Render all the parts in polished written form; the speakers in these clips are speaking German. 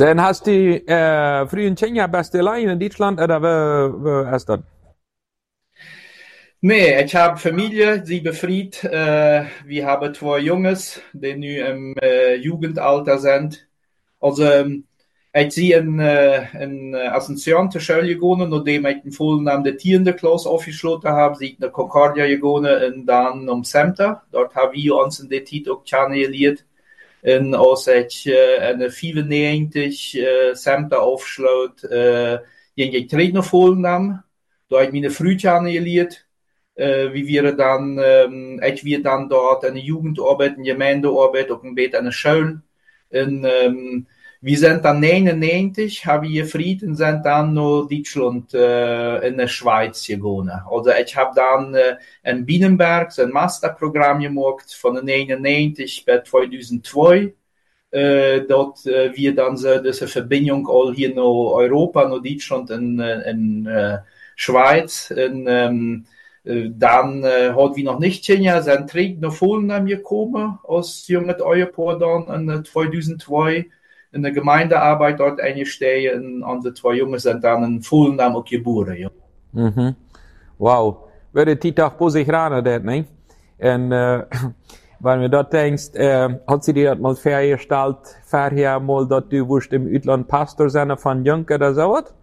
Dann hast du früher in Kenia bist du allein in Deutschland oder wo ist das? Nee, ich habe Familie, sie befried. Wir haben 2 Jungs, die nu im Jugendalter sind. Also, ich zie een Ascension Schule gegaan, nachdem ich in Volendam de 10e Klasse afgesloten habe, zie ik naar Concordia gegaan en dan om Semter. Dort haben wir uns in der Zeit auch kennengelernt. En als ich in 95 Semter afsloot, ging ich terug naar Volendam. Da habe ich meine Frau kennengelernt. Wie wir dann, ich wir dann dort eine Jugendarbeit, eine Gemeindearbeit, auch ein bisschen eine Schule. Und, wir sind dann 99, haben wir Frieden und sind dann nach Deutschland, in der Schweiz gegangen. Also ich habe dann in Bienenberg ein Masterprogramm gemacht von 99 bis 2002. Dort wir dann so diese Verbindung all hier nach Europa, nach Deutschland und Schweiz. Und, dann hat wir noch nicht Kenia, sind Krieg nach Volendam gekommen, als junge Ehepaar dann in 2002 in der Gemeindearbeit dort eingestellt und die 2 Jungs sind dann in Volendam auch geboren. Ja. Mhm. Wow. Würde die Tag po sich ran, das, ne? Und, wenn du dort denkst, hat sie dir das mal vorgestellt, vorher mal, dass du wusst im Utland Pastor sein von Jung oder sowas?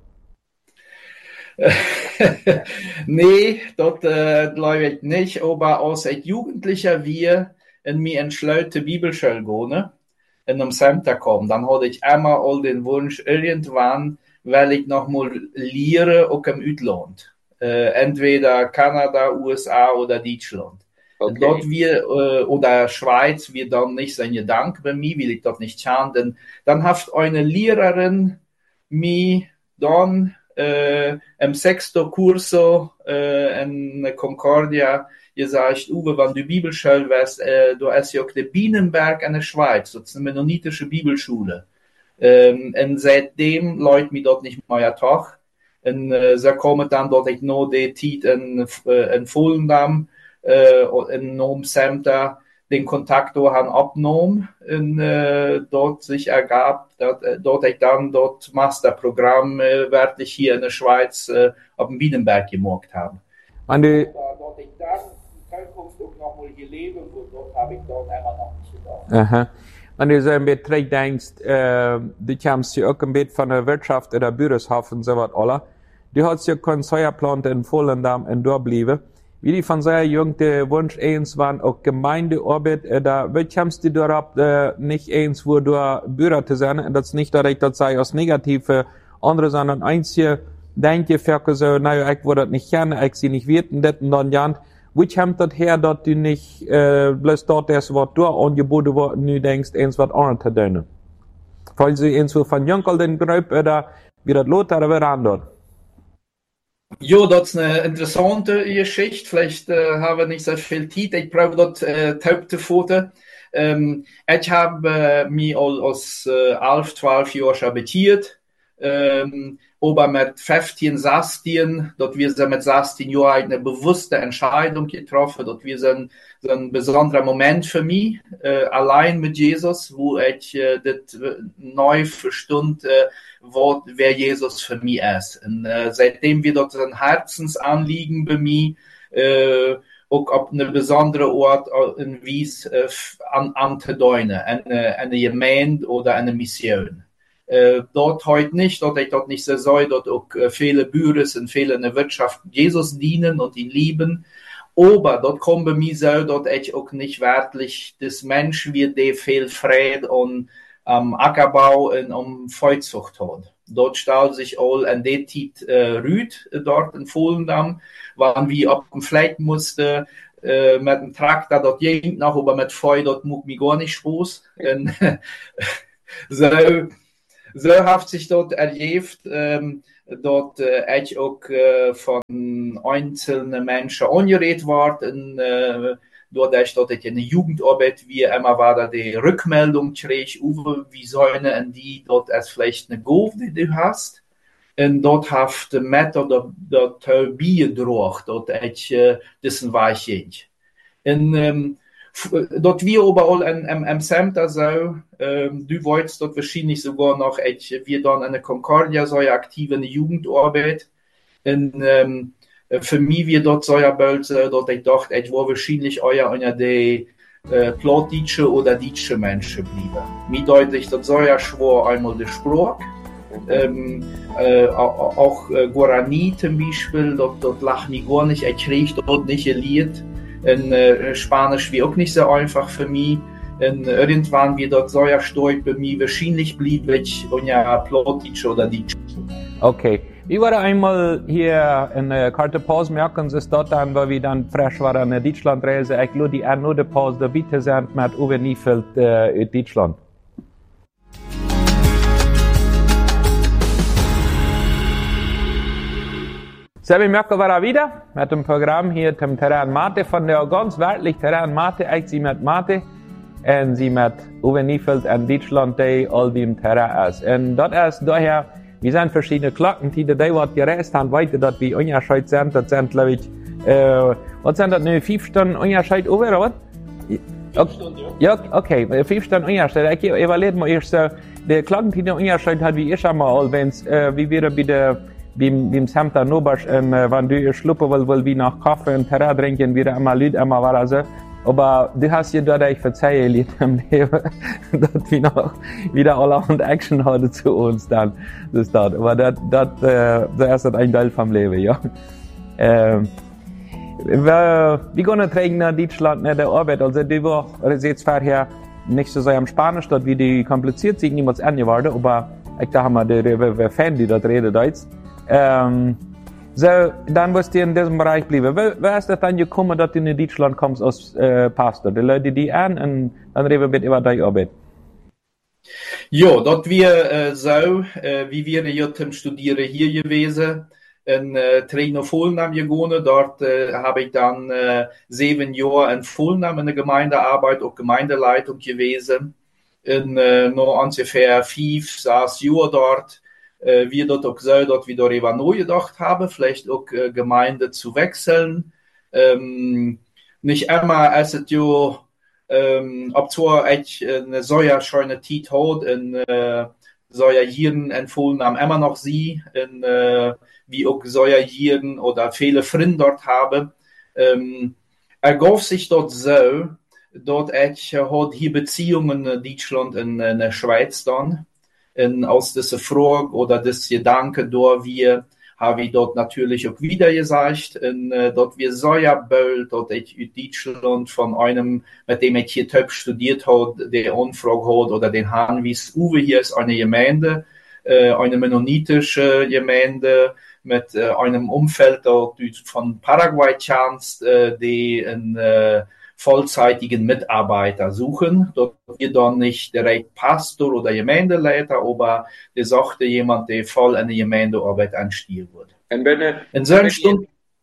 Nee, das glaube ich nicht, aber als ich Jugendlicher wir in mir entschleute Bibelschule gehen, in einem Center kommen, dann hatte ich immer all den Wunsch, irgendwann will ich noch mal lehren, auch im Utland. Entweder Kanada, USA oder Deutschland. Okay. Und dort wir, oder Schweiz, wir dann nicht sein Gedanke bei mir, will ich das nicht schauen, denn dann hat eine Lehrerin mir dann im 6. Kurso in Concordia gesagt, Uwe, wenn du Bibelschule wärst, du hast ja auch der Bienenberg in der Schweiz, das ist eine mennonitische Bibelschule. Und seitdem läuft mir dort nicht mehr Tag. Und sie kommen dann dort ich noch die Zeit in Volendam, in einem Center, den Kontakt haben abgenommen und dort sich ergab, dort ich dann dort Masterprogramm wirklich hier in der Schweiz auf dem Bienenberg gemacht habe. Und dort ich dann Zukunft auch noch mal hier leben, wo dort habe ich dort immer noch nicht gedacht. Aha. Wenn du so ein bisschen zurückdenkst, du kommst ja auch ein bisschen von der Wirtschaft oder Bürgerschaft und so was alle. Du hast ja keinen Steuerplan in Volendam und dort bleiben. Wie die von sehr jung der Wunsch eins waren, auch Gemeindearbeit, da kommst du darauf, nicht eins, wo du Bürger zu sein, und das nicht direkt, das sei aus negative andere, sondern einzige, denke, für so, naja, ich würde das nicht gerne, ich sie nicht wirten, das und dann, ja, wo kommt das her, dass du nicht, bloß dort das Wort du angeboten wird, und du denkst, eins was anderes zu tun? Falls sie eins so von Junkel den Gröb, oder wie das Lothar, oder wer anders? Ja, das ist eine interessante Geschichte. Vielleicht haben wir nicht so viel Zeit. Ich brauche dort Hauptfoto. Ich habe mich als 11, 12 Jahre habitiert. Aber mit 15, 16, dort wir sind mit 16 Jahren eine bewusste Entscheidung getroffen. Dort wir sind so ein besonderer Moment für mich, allein mit Jesus, wo ich das neu verstund, wer Jesus für mich ist. Und seitdem wir dort ein Herzensanliegen bei mir, auch auf eine besondere Ort in Wies anzudeuten, eine Gemeinde oder eine Mission. Dort heute nicht, dort ich dort nicht so soll, dort auch viele Bürger und viele in der Wirtschaft Jesus dienen und ihn lieben. Aber dort kommt bei mir so, dort ich auch nicht wirklich das Mensch wird, der viel Freude und Ackerbau und Feldzucht hat. Dort stellt sich all an der Zeit Rüd dort in Volendam, wann wir auf dem Fleck musste mit dem Traktor dort ging noch, aber mit Feu dort muck mir gar nicht Spaß. So hat sich dort erlebt, dort ich auch von einzelnen Menschen angeredet worden, doordat dort ich in der Jugendarbeit wie immer war da die Rückmeldung krieg, Uwe, wie sollen die dort als vielleicht eine Golf, die du hast, und dort hat met dat beigedragen, dort ich dessen war ich. En dort wir überall im Center so, du wolltest dort wahrscheinlich sogar noch, wir dann eine Concordia so aktive eine Jugendarbeit. Und für mich wir dort so ja bald so, dort ich dachte, ich war wahrscheinlich einer der Plattdeutsche oder deutsche Menschen blieben. Mir deutlich, das so ja schwer einmal der Spruch. Auch Guarani zum Beispiel, dort lacht mich gar nicht, ich krieg dort nicht ein Lied. In Spanisch wie auch nicht so einfach für mich. Und irgendwann wird dort so ja stark bei mir wahrscheinlich blieb, ich ja Plattdeutsch oder Deutsch. Okay. Wir waren einmal hier in der Karte Pause merken, ist dort dann, wo wir dann frisch waren in Deutschlandreise, ich glaube, die nur die Pause dabei sind mit Uwe Niefeld in Deutschland. So, wir merken wir wieder mit dem Programm hier zum Terrain Mate von der ganz weltlich Terrain Mate, ich sie mit Mate und sie mit Uwe Niefeld in Deutschland, die all dem Terrain ist. Und das ist daher, wir sind verschiedene Glocken, die was gereist haben, weiter, dass wir Unterschied sind, das sind, glaube ich, was sind das, 5 Stunden Unterschied oder was? 5 Stunden, ja. Ja, okay, 5 Stunden Unterschied. Ich überlege mal erst, der Glocken, die Unterschied hat, wie ich einmal, wenn's, wie wir bei der, beim Samter Nobasch, wenn du ihr schluppen will, wie nach Kaffee und Terra trinken, wieder einmal Lüd, einmal war so. Aber du hast dir dort echt verzeihen, Lied im Leben, dass wir noch wieder allerhand Action haben zu uns dann. Das ist das. Aber das ist ein Teil vom Leben, ja. Wir gehen trägen nach Deutschland nach der Arbeit. Also, die war jetzt vorher nicht so sehr am Spanisch, dort wie die kompliziert sind, niemals angeworden, aber ich dachte mal, der Fan, die dort redet, Deutsch. So, dann wirst du in diesem Bereich bleiben. Wer ist das dann gekommen, dass du in Deutschland kommst als Pastor? Die Leute, die an, und dann reden wir über deine Arbeit. Ja, dort wir so, wie wir ja zum Studieren hier gewesen, in Trainer Volnam gegangen. Dort habe ich dann 7 Jahre in Volnam in der Gemeindearbeit und Gemeindeleitung gewesen. In noch ungefähr 5, 6 Jahre dort. Wir dort auch so, dort wir darüber neu gedacht haben, vielleicht auch Gemeinde zu wechseln. Nicht immer ist es ja, ob zwar ich eine so ja schöne Zeit hat, in so ja jeden empfohlen haben, immer noch sie, wie auch so ja jeden oder viele Freunde dort habe. Ergab sich dort so, dort ich hat hier Beziehungen in Deutschland und in der Schweiz dann. Und aus dieser Frage oder des Gedanke, da wir, habe ich dort natürlich auch wieder gesagt, und dort wir so ja bald, dort ich in Deutschland von einem, mit dem ich hier Töpf studiert habe, der Anfrage hat, oder den Hanwies Uwe, hier ist eine Gemeinde, eine mennonitische Gemeinde, mit einem Umfeld dort von Paraguay chance, die in vollzeitigen Mitarbeiter suchen. Dort wird dann nicht direkt Pastor oder Gemeindeleiter, aber der sagte jemand, der voll in die Gemeindearbeit anstehen wird. Und wenn in so einer Stunde,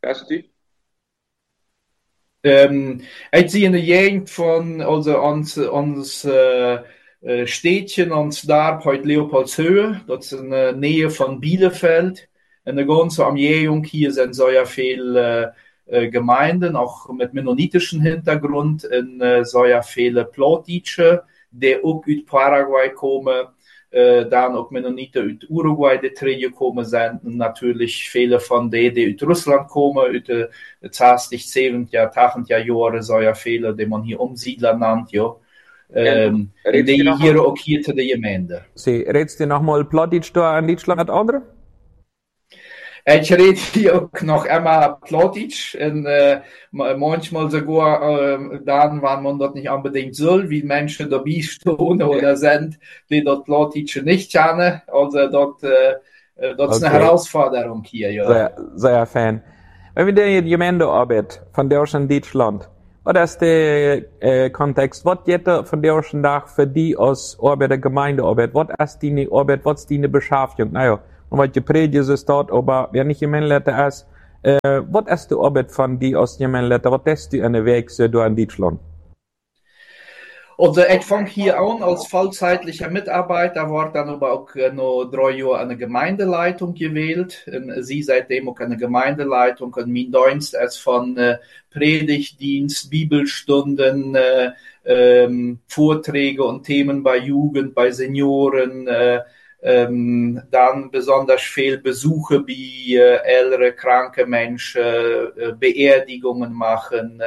ich sehe in der Gegend von, also uns Städtchen, uns da, heute Leopoldshöhe, das ist in der Nähe von Bielefeld. In der ganzen Umgehung hier sind so ja viel Gemeinden, auch mit mennonitischen Hintergrund, in so ja viele Plattdeutsche, die auch aus Paraguay kommen, dann auch Mennoniten aus Uruguay, die gekommen sind, und natürlich viele von denen, die aus Russland kommen, aus den 60, 70, 80 Jahren, so ja viele, die man hier Umsiedler nannt, ja. Die hier auch hier zu der Gemeinde. Sie redest du nochmal Plattdeutsch da in Deutschland mit anderen? Ich rede hier auch noch einmal Plattdeutsch und manchmal sogar dann, wenn man das nicht unbedingt soll, wie Menschen dabei stehen oder sind, die dort Plattdeutsch nicht kennen. Also dort, das ist eine Herausforderung hier. Ja. Sehr Fan. Wenn wir die Gemeindearbeit von der in Deutschland, was ist der Kontext? Was geht da von der Tag für die als Arbeit der Gemeindearbeit? Was ist deine Arbeit? Was ist deine Beschäftigung? Naja. Und was gepredigt ist dort, aber wer nicht Gemeindeleitung ist, was ist die Arbeit von die aus Gemeindeleitung? Was ist die eine Weg da in Deutschland? Also ich fange hier an als vollzeitlicher Mitarbeiter, war dann aber auch noch 3 Jahre eine Gemeindeleitung gewählt. Und sie seitdem auch eine Gemeindeleitung und mein Dienst ist von Predigtdienst, Bibelstunden, Vorträge und Themen bei Jugend, bei Senioren, dann besonders viel Besuche bei ältere, kranke Menschen, Beerdigungen machen,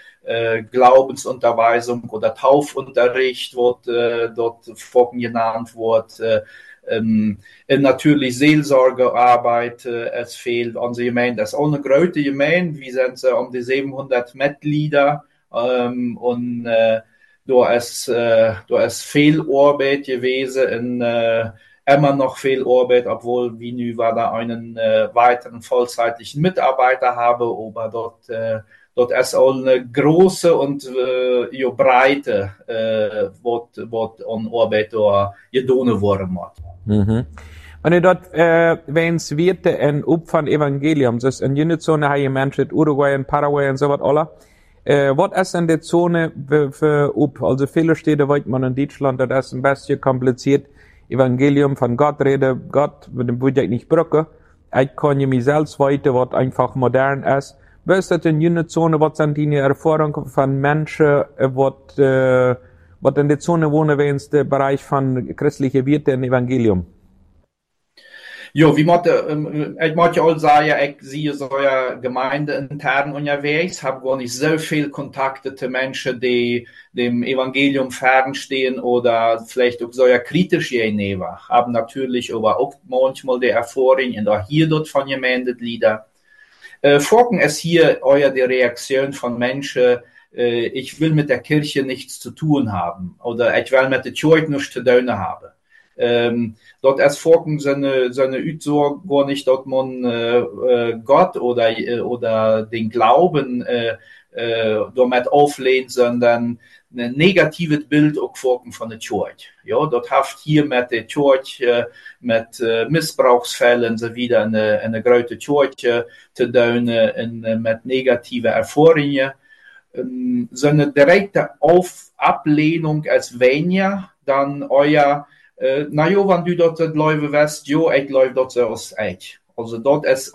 Glaubensunterweisung oder Taufunterricht wird dort vorhin genannt wird. Natürlich Seelsorgearbeit, es fehlt unsere Gemeinde, das ist auch eine große Gemeinde, wir sind um die 700 Mitglieder und da ist viel Arbeit gewesen, immer noch viel Arbeit, obwohl wir nu da einen weiteren vollzeitlichen Mitarbeiter haben, aber dort ist auch eine große und breite wat an Arbeit da gedoen worden wird. Mhm. Wenn ihr dort wenn's wird en op van Evangelium, dus in jene Zone habe je Menschen in Uruguay und Paraguay und so was alle. Was ist in der Zone für op? Also viele Städte weiß man in Deutschland, das ist ein bisschen kompliziert. Evangelium von Gott reden, Gott, mit dem würde ich nicht brücken. Ich kann ja mich selbst weiter, was einfach modern ist. Was ist das in jene Zone, was sind die Erfahrungen von Menschen, was in der Zone wohnen, wenn es der Bereich von christlichen Werte und Evangelium? Ja, ich möchte auch sagen, ich sehe so ja Gemeinde intern unterwegs, habe gar nicht so viel Kontakte zu Menschen, die dem Evangelium fernstehen oder vielleicht auch so ja kritisch gegenüber, haben natürlich aber auch manchmal die Erfahrung in der hier dort von Gemeindegliedern. Folgen es hier die Reaktion von Menschen, ich will mit der Kirche nichts zu tun haben oder ich will mit der Kirche nichts zu tun haben. Dort ist folgen seine Aussage gar nicht, dass man Gott oder den Glauben damit auflehnt, sondern ein negatives Bild auch folgen von der Kirche. Ja, dort haft hier mit der Kirche, mit Missbrauchsfällen so wieder eine große Kirche zu tun, mit negativen Erfahrungen. So eine direkte Ablehnung als weniger, dann na ja, wenn du dort laufen wirst, ja, ich laufe dort so aus euch. Also dort ist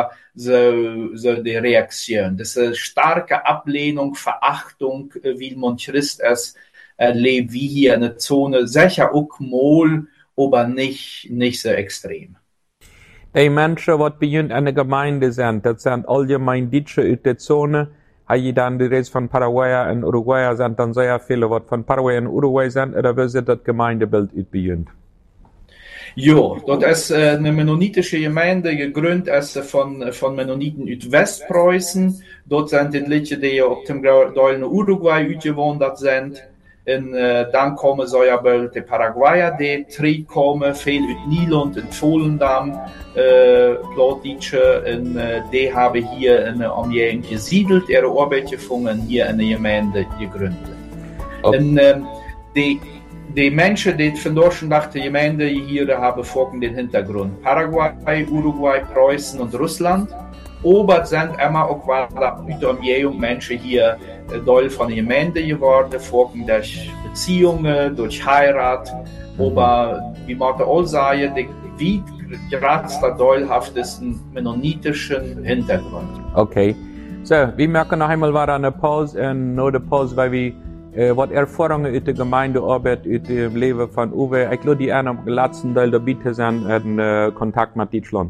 so die Reaktion. Das ist eine starke Ablehnung, Verachtung, wie man Christ ist, erlebt wie hier in der Zone. Sicher auch mal, aber nicht so extrem. Die Menschen, die bei uns in der Gemeinde sind, das sind allgemein Deutsche in der Zone. Habe dann die Rest von Paraguay und Uruguay sind dann sehr viele, die von Paraguay und Uruguay sind, oder wie sieht das Gemeindebild beginnt? Ja, dort ist eine mennonitische Gemeinde gegründet von Mennoniten aus Westpreußen. Dort sind die Leute, die auf dem Teil Uruguay ausgewandert sind. Und dann kommen so ja bald die Paraguayer, die kommen, viel aus Nilund und Volendam, Plattdeutsche, und die haben hier in der Umgebung gesiedelt, ihre Arbeit gefunden, hier eine Gemeinde gegründet. Okay. Und die Menschen, die von Deutschland nach der Gemeinde hier haben, folgenden Hintergrund. Paraguay, Uruguay, Preußen und Russland. Aber sind immer auch weiter mit der Umgebung Menschen hier Teil von der Gemeinde geworden, folgen durch Beziehungen, durch Heirat. Aber wie man auch sagen, wie gerade der teilhaftesten mennonitischen Hintergrund. Okay. So, wir merken noch einmal war eine Pause und nach der Pause, weil wir was Erfahrungen in der Gemeindearbeit, in dem Leben von Uwe, ich glaube, die am letzten Teil dabei sind, in Kontakt mit Deutschland.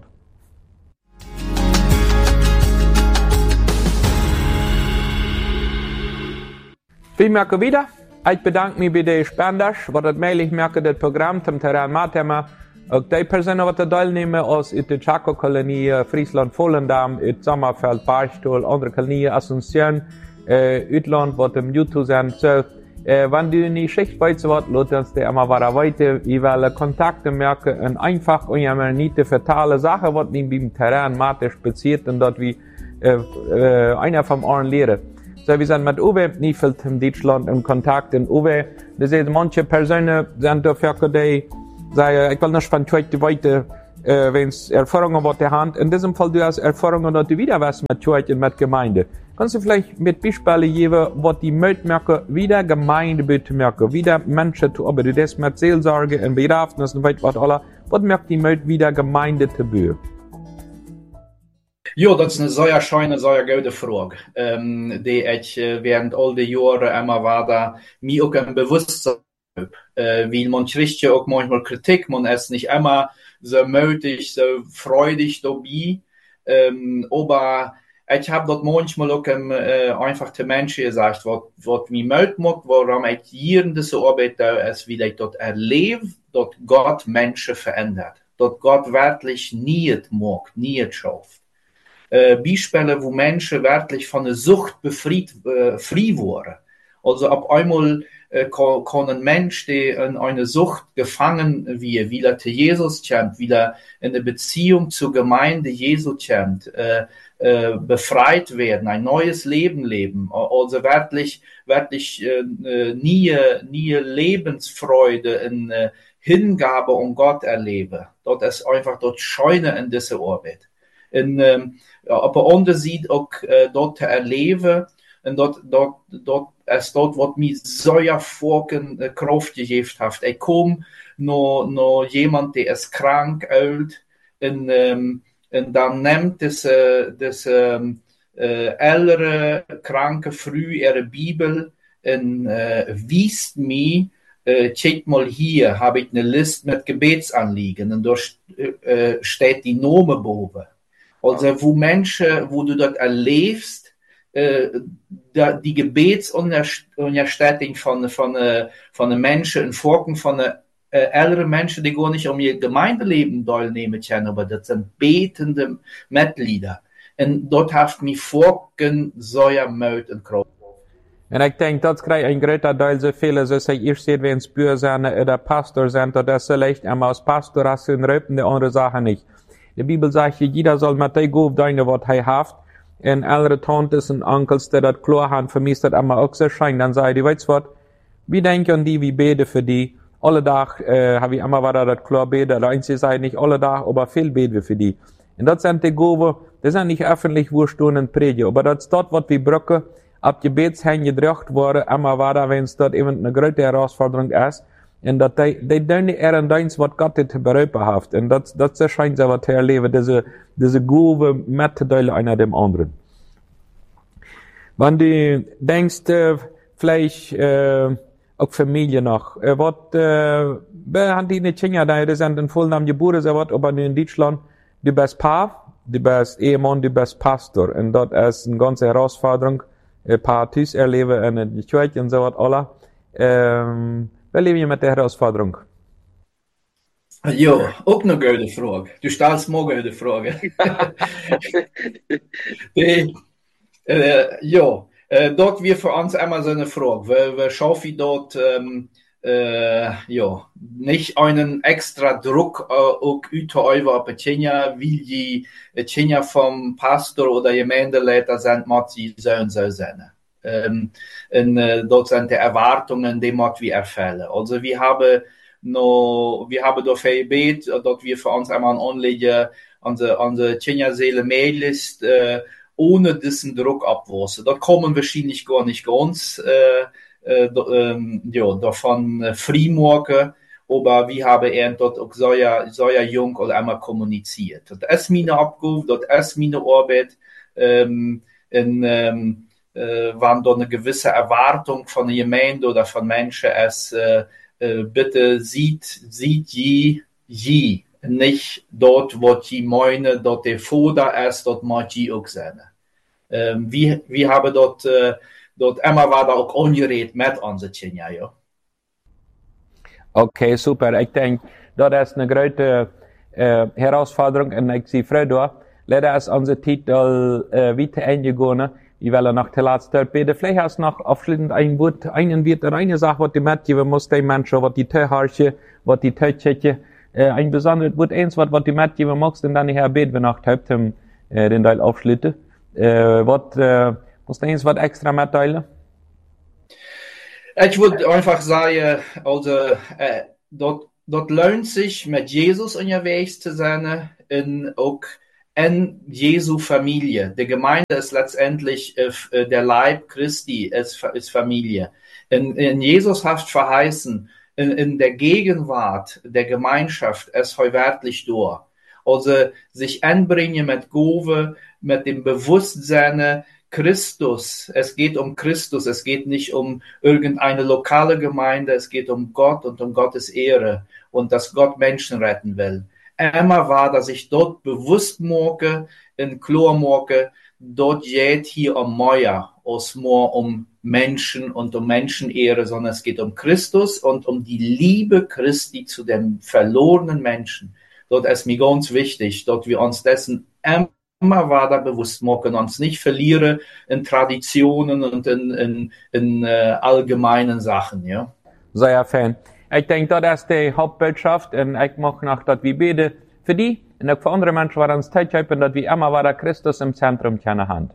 Wir merken wieder, ich bedanke mich bei den Spendern, was das Mail, ich merke das Programm zum Terrain Mathema. Auch die Personen, die teilnehmen aus der Chaco-Kolonie, Friesland, Volendam, Sommerfeld, Barstuhl, andere Kolonie, Asunción, Utland, was im YouTube sind. So, wenn du nicht Schicht weißt, lasst uns die immer weiter. Ich will Kontakte merken und einfach und ja nicht die fatale Sache, was nicht beim Terrain mathematisch passiert und dort wie einer vom Ohren lehren. So, wir sind mit Uwe Niefeld in Deutschland in Kontakt. Und Uwe, das sind manche Personen, sind dafür, die sagen, ich will nicht von Kirche weiter, wenn es Erfahrungen auf der Hand. In diesem Fall, du hast Erfahrungen, dass du wieder was mit Kirche und mit Gemeinde. Kannst du vielleicht mit Beispielen geben, was die Mitmerker wie der Gemeinde bitte merken, wie der Menschen zu arbeiten, das mit Seelsorge und Begrafnis und weit was aller, was merkt die Mit wie der Gemeinde zu tun? Ja, dat is een zeer schöne, zeer gute Frage, die ich während all die Jahre immer war, mir auch ein Bewusstsein wie man kriegt ja auch manchmal Kritik, man ist nicht immer so mutig, so freudig dabei, aber ich habe dort manchmal auch einfach den Menschen gesagt, was mir mögt macht, warum ich hier in dieser Arbeit da ist, wie ich dort erlebe, dass Gott Menschen verändert, dass Gott wirklich nicht mag, nicht schafft. Beispiele, wo Menschen wirklich von der Sucht frei wurden. Also ab einmal kann ein Mensch, der in eine Sucht gefangen wird, wieder zu Jesus kommt, wieder in eine Beziehung zur Gemeinde Jesu kommt, befreit werden, ein neues Leben leben, also wirklich nie Lebensfreude in Hingabe um Gott erlebe. Dort ist einfach dort Scheune in dieser Arbeit. Op de andere zijde ook dat te erleven en dat is dat wat mij zo'n volken kracht gegeven heeft. Ik kom naar iemand die is krank uit en dan neemt deze ältere kranke vrouw ihre Bibel en wijst mij, check mal hier, habe ich eine Liste mit Gebetsanliegen und dort steht die Name boven. Also wo Menschen, wo du dort erlebst, die Gebetsunterstützung von den Menschen in Forken von älteren Menschen, die gar nicht um ihr Gemeindeleben teilnehmen können, aber das sind betende Mitglieder. Und dort hat mich Forken so Mut und Kraft. En ik denk dat krijgt een groter deel zoveel, zoals hij eerst zegt, wie een spuur zijn, oder pastor zijn, dat is vielleicht einmal als pastor als een rüpen, de andere Sache nicht. Die Bibel sagt, jeder soll mit dem Gott deine, was er hat. Und alle Tantes und Onkels, die das klar haben, für mich ist das immer auch so schein. Dann sage ich, weißt du was, wir denken an die, wir beten für die. Alle Tag habe ich immer wieder das klar beten. Der Einzige sagt nicht alle Tag, aber viel beten wir für die. Und das sind die Gaben, das sind nicht öffentlich, wo stehen und predigen. Aber das ist das, was wir brauchen, ab Gebetshängen gedrückt worden, immer wieder, wenn es dort eben eine große Herausforderung ist. En dat die doen niet eens wat God dit bereiken heeft. En dat schijnt ze wat te erleben, deze Gabe met te delen einer dem anderen. Wenn du denkst, vielleicht auch Familie noch, was haben die nicht Kinder, die sind in Vollnamen geboren, so was, aber in Deutschland, du bist Paar, du bist Ehemann, du bist Pastor. Und das ist eine ganze Herausforderung, Paar Tüß erleben in der Kirche und so was, alle. Wie leben wir mit der Herausforderung? Ja, ook een goede vraag. Du stellst mir goede Frage. Dat wir für uns immer so eine Frage. Wir schaffen dort nicht einen extra Druck auch über Petunia, wie die Petunia vom Pastor oder Gemeindeleiter sind, muss sie so und so sein. Dat zijn de erwartungen, die moeten we erfüllen. Also wir haben dafür gebeten, dass wir für uns einmal anlegen, unsere Tjenja-Seele-Mail-List, ohne diesen Druck abwurzeln. Das kommen wahrscheinlich gar nicht ganz, davon frei aber wir haben dort auch sehr jung oder einmal kommuniziert. Das ist meine Abgabe, das ist meine Arbeit, wann da eine gewisse Erwartung von der Gemeinde oder von Menschen ist, bitte sieht je nicht dort, wo je meinen, dort der Vater ist, dort muss je auch sein. Wir haben dort immer war da auch angeredet mit unseren Kindern, ja. Okay, super. Ich denke, das ist eine große Herausforderung und ich sehe froh da. Leider ist unser Titel weiter eingegangen. Ich will noch die letzte beten. Vielleicht hast du noch abschließend ein Wort, eine Sache, was du mitgeben musst, den Menschen, was die Teuharche, was die Teuchetje, ein besonderes Wort, was du mitgeben magst, und dann nachher beten wir noch, den Teil aufschließen. Musst du was extra mitteilen? Ich würde einfach sagen, also, dort lohnt sich, mit Jesus unterwegs zu sein, und auch in Jesu Familie. Die Gemeinde ist letztendlich der Leib Christi, ist Familie. In Jesus hat verheißen, in der Gegenwart der Gemeinschaft es heuwertlich durch. Also sich anbringen mit Gove, mit dem Bewusstsein Christus. Es geht um Christus, es geht nicht um irgendeine lokale Gemeinde, es geht um Gott und um Gottes Ehre und dass Gott Menschen retten will. Immer war, dass ich dort bewusst morgen, in Chlor morgen, dort geht hier um Meuer, aus more um Menschen und um Menschenehre, sondern es geht um Christus und um die Liebe Christi zu dem verlorenen Menschen. Dort ist mir ganz wichtig, dort wir uns dessen immer weiter bewusst machen, uns nicht verlieren in Traditionen und in allgemeinen Sachen, ja. Sehr fein. Ich denke, das ist die Hauptbotschaft und ich mache noch, dass wir beten für die und auch für andere Menschen, die uns Zeit haben, dass wir immer weiter Christus im Zentrum haben.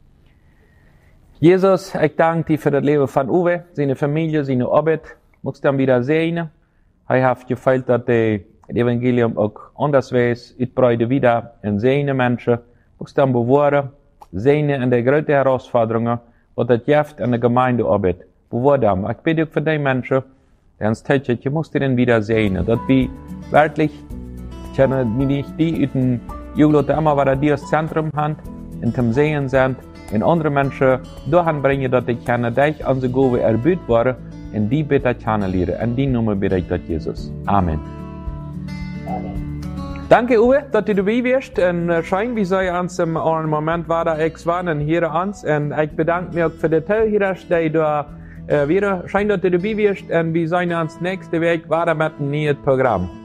Jesus, ich danke dir für das Leben von Uwe, seine Familie, seine Arbeit. Muss dann wieder sehen. Er hat gefällt, dass das Evangelium auch anders weiß. Ich breite wieder in seine Menschen. Muss dann bewahren, seine in der größten Herausforderungen, was das Gift in der Gemeindearbeit bewahren. Ich bitte auch für die Menschen, die uns Zeit haben, musst du dann wieder sehen. Dass wir wirklich, nicht die in den Jugendlichen immer wieder die das Zentrum haben, in dem Sehen sind, en andere mensen doorgaan brengen dat ik kan dich onze gove erbüht worden en die bitte kan leren. En die noemen bitte ik dat Jesus. Amen. Amen. Danke Uwe, dat du dabei wirst. En schijn, wie sei uns im Moment war da ich waren en hier uns. En ich bedanke mich auch für die Teil hier, die da wieder scheint, dass du dabei wirst. En wir sehen uns nächste Woche weiter mit einem neuen Programm.